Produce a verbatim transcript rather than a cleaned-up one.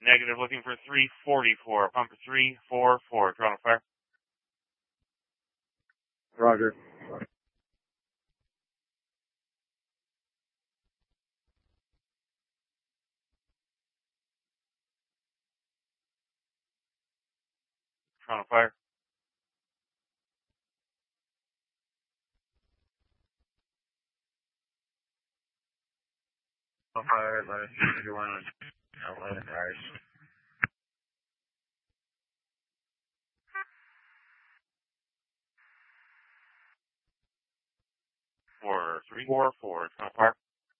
Negative, looking for three forty-four. Pump three four four. Toronto Fire. Roger. Toronto Fire. Fire, let us know if you want to outline the fires. Four three four four. Toronto Fire.